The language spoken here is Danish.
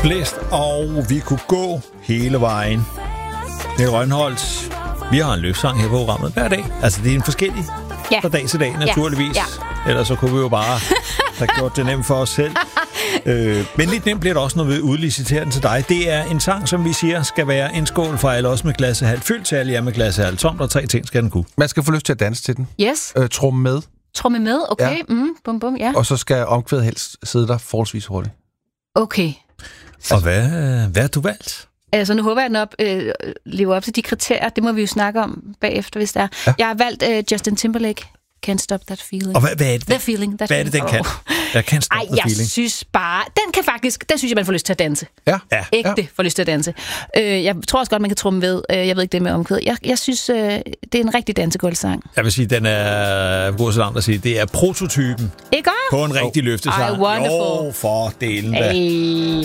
blæst, og vi kunne gå hele vejen. Det er Rønholdt. Vi har en løbsang her på programmet hver dag. Altså, det er en forskellig fra dag til dag, naturligvis. Ja. Ellers så kunne vi jo bare have gjort det nemt for os selv. Men lidt nemt bliver det også, når vi udliciterer den til dig. Det er en sang, som vi siger, skal være en skål for alle, også med glasset halvt fyldt, til alle jer med glasset halvt tomt, og 3 ting skal den kunne. Man skal få lyst til at danse til den. Yes. Tromme med. Tromme med, okay. Ja. Bum, bum, ja. Og så skal omkvædet helst sidde der forholdsvis hurtigt. Okay. Og hvad har du valgt? Altså, nu håber jeg, at den lever op til de kriterier. Det må vi jo snakke om bagefter, hvis der er. Ja. Jeg har valgt Justin Timberlake. Can't Stop That Feeling. Og hvad er det? That feeling. Hvad er det, den kan? Jeg kan stop the feeling. Jeg synes bare... Den synes jeg, man får lyst til at danse. Ja. Ægte får lyst til at danse. Jeg tror også godt, man kan trumme ved. Jeg ved ikke det med omkvædet. Jeg synes, det er en rigtig dansegulvsang. Jeg vil sige, den er god så langt at sige. Det er prototypen ikke på en rigtig løftesang. Wonderful. Jo, for delen da.